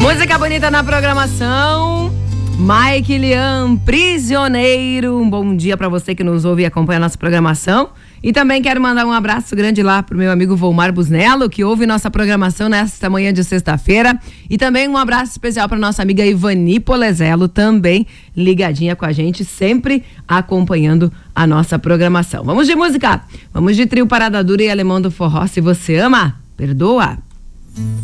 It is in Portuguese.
Música bonita na programação. Mike Lian, Prisioneiro. Um bom dia para você que nos ouve e acompanha a nossa programação. E também quero mandar um abraço grande lá pro meu amigo Volmar Busnello, que ouve nossa programação nesta manhã de sexta-feira. E também um abraço especial para nossa amiga Ivani Polezelo, também ligadinha com a gente, sempre acompanhando a nossa programação. Vamos de música. Vamos de Trio Parada Dura e Alemão do Forró. Se você ama, perdoa.